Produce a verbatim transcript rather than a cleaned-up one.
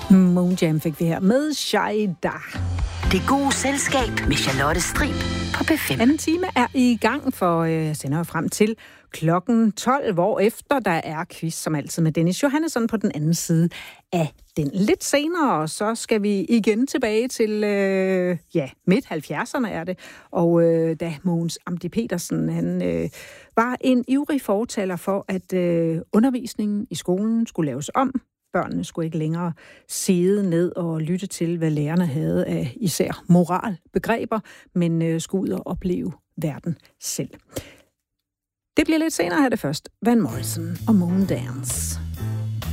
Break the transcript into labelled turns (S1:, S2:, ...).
S1: Moonjam fik vi her med Shaida.
S2: Det gode selskab med Charlotte Strib på P fem.
S1: Anden time er i gang for øh, sender frem til klokken tolv, hvor efter der er quiz, som altid med Dennis Johannesson på den anden side af den. Lidt senere, så skal vi igen tilbage til, øh, ja, midt halvfjerdserne er det. Og øh, da Mogens Amdi Petersen, han øh, var en ivrig fortaler for, at øh, undervisningen i skolen skulle laves om. Børnene skulle ikke længere sidde ned og lytte til, hvad lærerne havde af især moralbegreber, men øh, skulle ud og opleve verden selv. Det bliver lidt senere her det først. Van Morrison og Moondance.